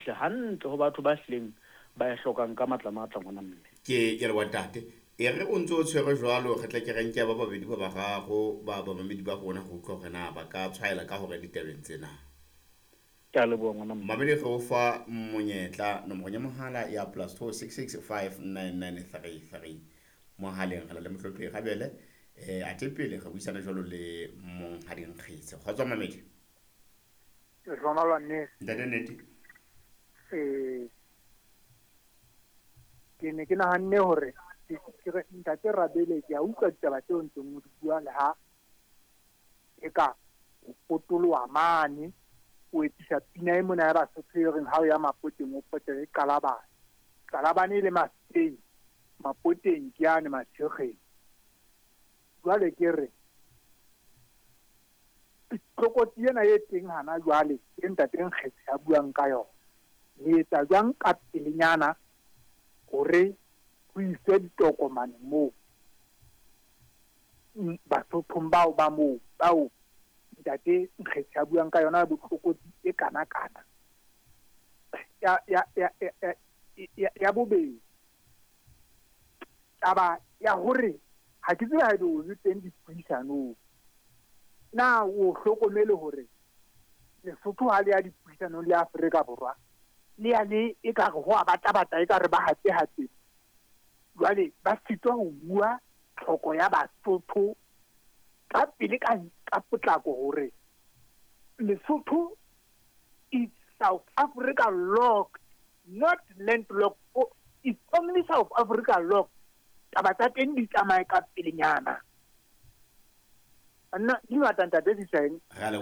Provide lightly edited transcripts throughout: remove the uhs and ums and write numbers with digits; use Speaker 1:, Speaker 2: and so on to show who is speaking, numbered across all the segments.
Speaker 1: hantle ho batho ba hleng ba e hlokang ka matlamatla ngwana mme.
Speaker 2: Ke le wantate e re o ntse o tshwere jwalo re tla ke renke ba babedi ba bagago ba mamedi ba rona go utlwa gore na ba ka tshwaela ka hore ditabeng tsena.
Speaker 1: Ke a leboha ngwana mme.
Speaker 2: Mamedi re o fa monyetla nomoro ya mohala ya +2 665 9933 mohaleng re la le mohlophi gabele a tepele ga buisana jwalo le monghadi Nkgitse kgotsa Mamedi.
Speaker 3: Rona la nne
Speaker 2: Ntate nnete
Speaker 3: ke ne ke nahanne hore ntate Rabele ke a utlwa ditaba tseo ntseng o di bua le ha e ka o potoloha mane o etsisa pina e mona ya Basotho e reng ha o ya mapoteng o potele Qalabane le Maspeng mapoteng ke yane Mashekgeng. Jwale ke re tlokotsi ena e teng hana jwale ke ntate Nkgetse a buang ka yona le etsa jwang ka pelenyana hore ho iswe ditokomane moo Basothong bao ba moo bao ntate Nkgetse a buang ka yona botlokotsi e kana-kana ya bobedi taba ya hore ha ke tsebe ha ebe o teng dipuisanong na o hlokomele hore Lesotho ha le ya dipuisanong le Afrika Borwa le ya le e ka re ho a bata e ka re ba hatse jwale ba sitwa ho bua tlhoko ya Basotho ka pele ka potlako hore Lesotho is South Africa law, not landlocked. It's only South Africa law. Taba tsa teng di tsamaye ka pelenyana. Anna di ngata ntate di sayeng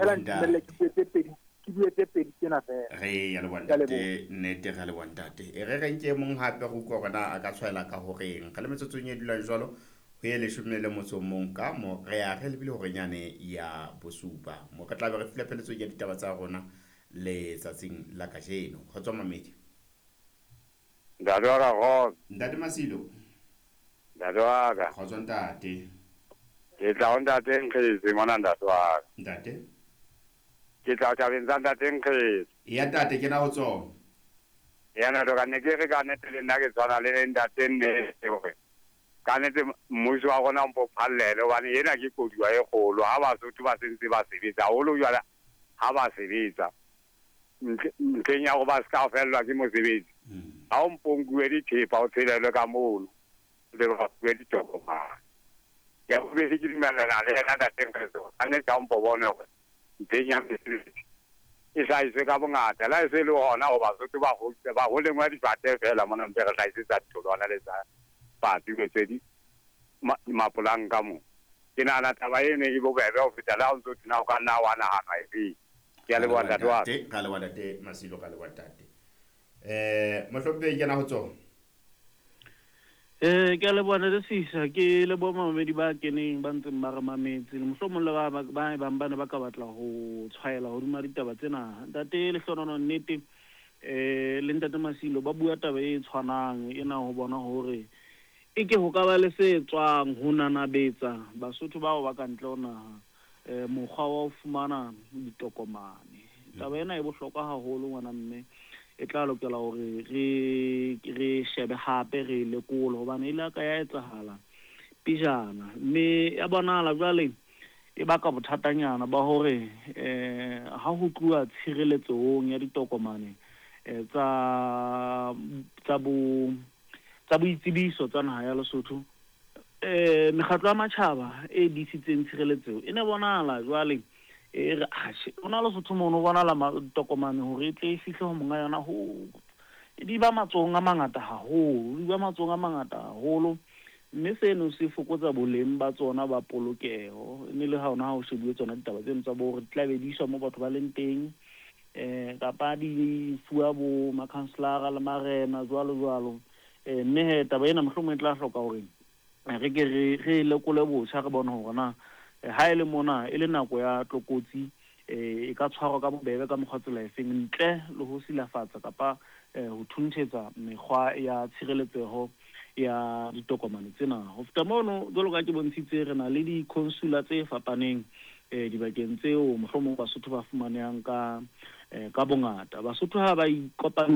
Speaker 3: ke bue tse pedi tsena fela.
Speaker 2: Re ya le wantate nnete ga le wantate e re renke mong hape go utlwa gona a ka tshwaela ka horeng ga le metsotsong e dulang jwalo ho ye leshome le motso mong ka mo re ya re lebile hore nyane ya bosupa mo ka tla be re file pheletso ya ditaba tsa rona le tsatsing la kajeno kgotsa Mamedi.
Speaker 4: Dadora go
Speaker 2: Ntate Masilo
Speaker 4: dadora
Speaker 2: kgotsa ntate
Speaker 4: ke tla onda teng ke se mona dadora
Speaker 2: ntate
Speaker 4: ke tla tla benzanda teng ke
Speaker 2: ya ntate ke na go tsona
Speaker 4: yana do ka ne ke re ka ne le nna ke tswana le ntate nne hore ka ne mmuso wa gona mpo phallele wa ne yena ke kodiwa e kgolo ha Basotho ba sentse ba sebetsa holo jwala ha ba sebetsa ntleng ya go ba ska fellwa ke mosebetsi ha o mponkuwe dithepa o tshelele ka mono le ba bue ditokomane ya go be ke dimelana le yena ntate Nkgetse a ne ka mpo bona gore ntleng ya mesebetsi e sa ise ka bongata la e se le hona go Basotho ba go lengwa dipate fela mona mpe re tlaisetsa ditholwana le tsa pati ke tsedi mapolanka mo ke nana taba ene e bobebe ho feta la o ntse na o ka nna wa nahana e fe ya le bona twa
Speaker 2: ga le wantate Masilo ga le wantate mohlompe ke na go tsona
Speaker 1: ke a le bona le sisa ke le bo mamedi ba keneng ba ntseng ba re mametse le mohlomong le ba bang ba ne ba ka batla ho tshwaela hodima ditaba tsena ntate le hlonono nnete le ntate Masilo ba bua taba e tshwanang ena ho bona hore e ke ho ka ba le se tswang ho nanabetsa Basotho bao ba ka ntle ho naha mokgwa wa ho fumana ditokomane taba ena e bohlokwa haholo ngwana mme e tla lokela hore re shebe hape re lekole hobane ile ka ya etsahala pijana mme ya bonahala jwale e baka bothatanyana ba hore ha ho tluwa tshireletsong ya ditokomane tsa boitsebiso tsa naha ya Lesotho mekgatlo ya matjhaba e disitseng tshireletso e ne bonahala jwale e re ona Lesotho mono bonahala tokomane hore e tle e fihle ho monga yona ho di ba matsong a mangata haholo mme seno se fokotsa boleng ba tsona ba polokeho ne le ha ona ha o shebile tsona ditaba tseno tsa bo re tla be di iswa mo batho ba leng teng kapa di fuwa bo makhanselara le marena jwalo mme taba ena mohlomong e tla hloka hore re ke re lekole botjha re bona hore na ha ile mona e le nako ya tlokotsi e ka tshwarwa ka bobebe ka mokgwatsela e feng ntle le ho silafatsa kapa ho thunthetsa mekgwa ya tshireletseho ya ditokomane tsena ho feta mono jwalo ka ke bontshitse re na le di-consular tse fapaneng dibakeng tseo mohlomong Basotho ba fumanehang ka bongata Basotho ha ba ikopanya